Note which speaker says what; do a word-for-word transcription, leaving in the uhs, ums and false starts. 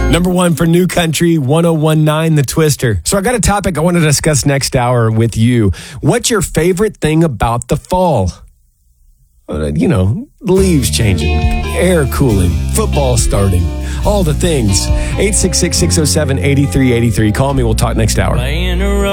Speaker 1: Number one for New Country, one oh one nine The Twister. So I got a topic I want to discuss next hour with you. What's your favorite thing about the fall? Uh, you know, leaves changing, air cooling, football starting, all the things. eight six six, six oh seven, eight three eight three. Call me. We'll talk next hour.